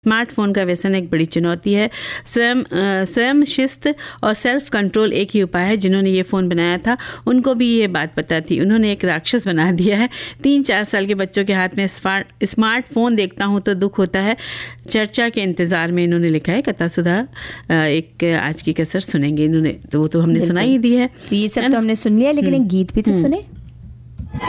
Smartphone का व्यसन एक बड़ी चुनौती है। स्वयं शिस्त और सेल्फ कंट्रोल एक ही उपाय है। जिन्होंने ये फ़ोन बनाया था उनको भी ये बात पता थी, उन्होंने एक राक्षस बना दिया है। 3-4 साल के बच्चों के हाथ में स्मार्टफोन देखता हूँ तो दुख होता है। चर्चा के इंतज़ार में इन्होंने लिखा है। कथा सुधा एक आज की कसर सुनेंगे इन्होंने, तो वो तो हमने सुनाई दी है। तो ये सब तो हमने सुन लिया, लेकिन एक गीत भी तो सुने।